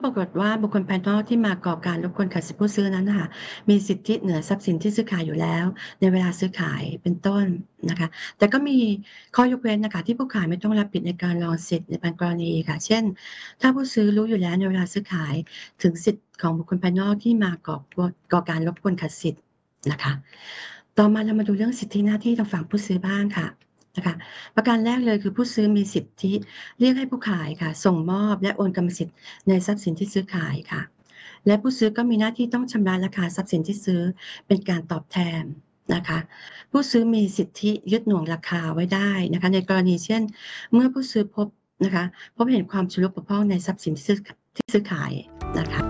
ปรากฏว่าบุคคลภายนอกที่มาก่อการรบกวนขัดสิทธิผู้ซื้อนั้นน่ะค่ะมีสิทธิเหนือทรัพย์สินที่ซื้อขายอยู่แล้วในเวลาซื้อขายเป็นต้นนะคะแต่ก็มีข้อยกเว้นน่ะค่ะที่ผู้ขายไม่ต้องรับผิดในการรอสิทธิ์ในบางกรณีค่ะเช่นถ้าผู้ซื้อรู้อยู่แล้วในเวลาซื้อขายถึงสิทธิ์ของบุคคลภายนอกที่มาก่อการรบกวนขัดสิทธิ์นะคะต่อมาเรามาดูเรื่องสิทธิหน้าที่ทางฝั่งผู้ซื้อบ้างค่ะนะคะประการแรกเลยคือผู้ซื้อมีสิทธิเรียกให้ผู้ขายค่ะส่งมอบและโอนกรรมสิทธิ์ ในทรัพย์สินที่ซื้อขายค่ะและผู้ซื้อก็มีหน้าที่ต้องชำระราคาทรัพย์สินที่ซื้อเป็นการตอบแทนนะคะผู้ซื้อมีสิทธิยึดหน่วงราคาไว้ได้นะคะในกรณีเช่นเมื่อผู้ซื้อนะคะพบเห็นความชำรุดบกพร่องในทรัพย์สินที่ซื้อขายนะคะ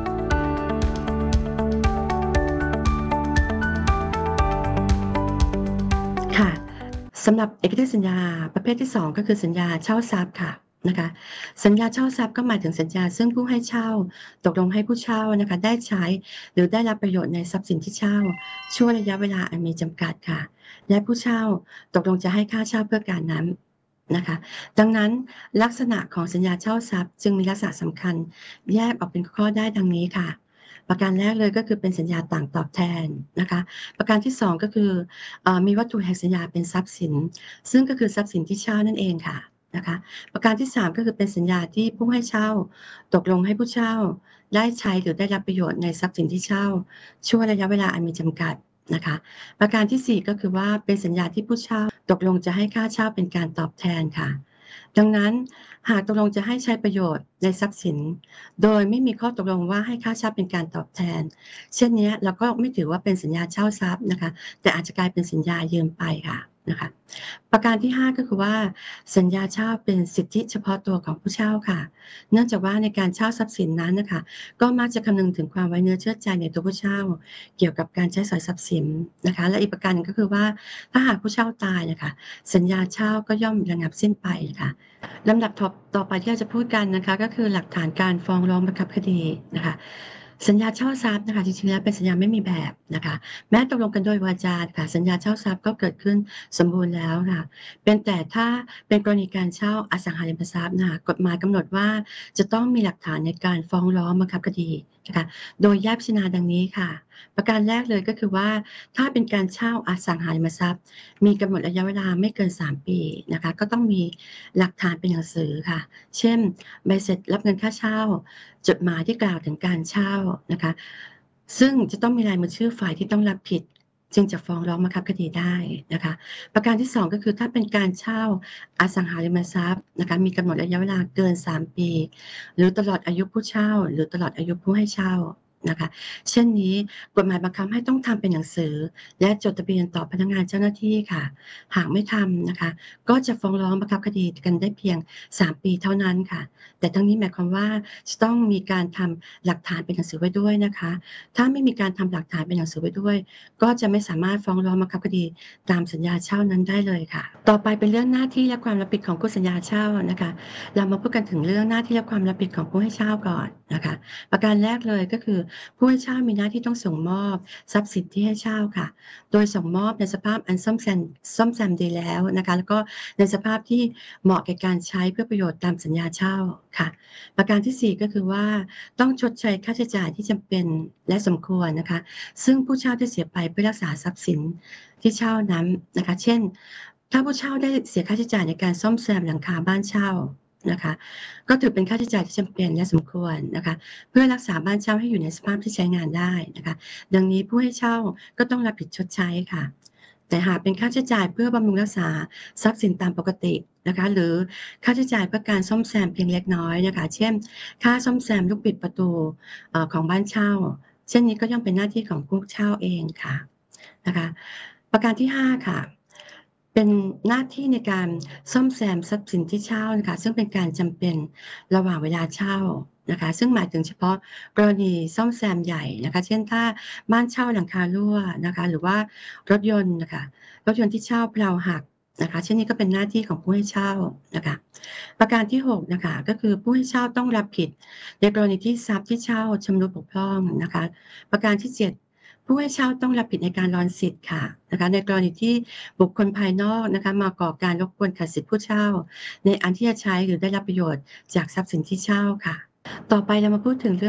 ค่ะสำหรับเอกเทศสัญญาประเภทที่2ก็คือสัญญาเช่าทรัพย์ค่ะนะคะสัญญาเช่าทรัพย์ก็หมายถึงสัญญาซึ่งผู้ให้เช่าตกลงให้ผู้เช่านะคะได้ใช้หรือได้รับประโยชน์ในทรัพย์สินที่เช่าชั่วระยะเวลาอันมีจำกัดค่ะและผู้เช่าตกลงจะให้ค่าเช่าเพื่อการนั้นนะคะดังนั้นลักษณะของสัญญาเช่าทรัพย์จึงมีลักษณะสำคัญแยกออกเป็นข้อได้ดังนี้ค่ะประการแรกเลยก็คือเป็นสัญญาต่างตอบแทนนะคะประการที่2ก็คือมีวัตถุแห่งสัญญาเป็นทรัพย์สินซึ่งก็คือทรัพย์สินที่เช่านั่นเองค่ะนะคะประการที่3ก็คือเป็นสัญญาที่ผู้ให้เช่าตกลงให้ผู้เช่าได้ใช้หรือได้รับประโยชน์ในทรัพย์สินที่เช่าชั่วระยะเวลาอันมีจำกัดนะคะประการที่4ก็คือว่าเป็นสัญญาที่ผู้เช่าตกลงจะให้ค่าเช่าเป็นการตอบแทนค่ะดังนั้นหากตกลงจะให้ใช้ประโยชน์ในทรัพย์สินโดยไม่มีข้อตกลงว่าให้ค่าเช่าเป็นการตอบแทน เช่นเนี้ยเราก็ไม่ถือว่าเป็นสัญญาเช่าทรัพย์นะคะแต่อาจจะกลายเป็นสัญญายืมไปค่ะนะคะประการที่5ก็คือว่าสัญญาเช่าเป็นสิทธิเฉพาะตัวของผู้เช่าค่ะเนื่องจากว่าในการเช่าทรัพย์สินนั้นน่ะค่ะก็มักจะคำนึงถึงความไว้เนื้อเชื่อใจในตัวผู้เช่าเกี่ยวกับการใช้สอยทรัพย์สินนะคะและอีกประการหนึ่งก็คือว่าถ้าหากผู้เช่าตายน่ะค่ะสัญญาเช่าก็ย่อมระงับสิ้นไปค่ะลำดับต่อไปที่เราจะพูดกันนะคะก็คือหลักฐานการฟ้องร้องบังคับคดีนะคะ สัญญาเช่าทรัพย์นะคะจริงๆแล้วเป็นสัญญาไม่มีแบบนะคะแม้ตกลงกันโดยวาจาค่ะสัญญาเช่าทรัพย์ก็เกิดขึ้นสมบูรณ์แล้วค่ะเป็นแต่ถ้าเป็นกรณีการเช่าอสังหาริมทรัพย์น่ะค่ะกฎหมายกำหนดว่าจะต้องมีหลักฐานในการฟ้องร้องบังคับคดีนะคะโดยแยกพิจารณาดังนี้ค่ะประการแรกเลยก็คือว่าถ้าเป็นการเช่าอสังหาริมทรัพย์มีกำหนดระยะเวลาไม่เกิน3ปีนะคะก็ต้องมีหลักฐานเป็นหนังสือค่ะเช่นใบเสร็จรับเงินค่าเช่า จดหมายที่กล่าวถึงการเช่านะคะซึ่งจะต้องมีลายมือชื่อฝ่ายที่ต้องรับผิดจึงจะฟ้องร้องบังคับคดีได้นะคะประการที่2ก็คือถ้าเป็นการเช่าอสังหาริมทรัพย์นะคะมีกำหนดระยะเวลาเกิน3ปีหรือตลอดอายุผู้เช่าหรือตลอดอายุผู้ให้เช่านะคะเช่นนี้กฎหมายบังคับให้ต้องทำเป็นหนังสือและจดทะเบียนต่อพนักงานเจ้าหน้าที่ค่ะหากไม่ทำนะคะก็จะฟ้องร้องบังคับคดีกันได้เพียง3ปีเท่านั้นค่ะ แต่ทั้งนี้หมายความว่าจะต้องมีการทำหลักฐานเป็นหนังสือไว้ด้วยนะคะถ้าไม่มีการทำหลักฐานเป็นหนังสือไว้ด้วยก็จะไม่สามารถฟ้องร้องบังคับคดีตามสัญญาเช่านั้นได้เลยค่ะต่อไปเป็นเรื่องหน้าที่และความรับผิดของคู่สัญญาเช่านะคะเรามาพูดกันถึงเรื่องหน้าที่และความรับผิดของผู้ให้เช่าก่อนนะคะประการแรกเลยก็คือผู้ให้เช่ามีหน้าที่ต้องส่งมอบทรัพย์สินที่ให้เช่าค่ะโดยส่งมอบในสภาพอันซ่อมแซมดีแล้วนะคะแล้วก็ในสภาพที่เหมาะแก่การใช้เพื่อประโยชน์ตามสัญญาเช่าค่ะประการที่4ก็คือว่าต้องชดใช้ค่าใช้จ่ายที่จำเป็นและสมควรนะคะซึ่งผู้เช่าได้เสียไปเพื่อรักษาทรัพย์สินที่เช่านั้นนะคะเช่นถ้าผู้เช่าได้เสียค่าใช้จ่ายในการซ่อมแซมหลังคาบ้านเช่านะคะก็ถือเป็นค่าใช้จ่ายที่จำเป็นและสมควรนะคะเพื่อรักษาบ้านเช่าให้อยู่ในสภาพที่ใช้งานได้นะคะดังนี้ผู้ให้เช่าก็ต้องรับผิดชดใช้ค่ะแต่หากเป็นค่าใช้จ่ายเพื่อบำรุงรักษาทรัพย์สินตามปกตินะคะหรือค่าใช้จ่ายเพื่อการซ่อมแซมเพียงเล็กน้อยนะคะเช่นค่าซ่อมแซมลูกบิดประตูของบ้านเช่าเช่นนี้ก็ย่อมเป็นหน้าที่ของผู้เช่าเองค่ะนะคะประการที่5ค่ะเป็นหน้าที่ในการซ่อมแซมทรัพย์สินที่เช่านะคะซึ่งเป็นการจำเป็นระหว่างเวลาเช่านะคะซึ่งหมายถึงเฉพาะกรณีซ่อมแซมใหญ่นะคะเช่นถ้าบ้านเช่าหลังคารั่วนะคะหรือว่ารถยนต์น่ะค่ะรถยนต์ที่เช่าเพลาหักนะคะเช่นนี้ก็เป็นหน้าที่ของผู้ให้เช่านะคะประการที่6นะคะก็คือผู้ให้เช่าต้องรับผิดในกรณีที่ทรัพย์ที่เช่าชำรุดบกพร่องนะคะประการที่7ผู้ให้เช่าต้องรับผิดในการรอนสิทธิ์ค่ะนะคะในกรณีที่บุคคลภายนอกนะคะมาก่อการรบกวนขัดสิทธิผู้เช่าในอันที่จะใช้หรือได้รับประโยชน์จากทรัพย์สินที่เช่าค่ะต่อไปเรามาพูดถึงเรื่อง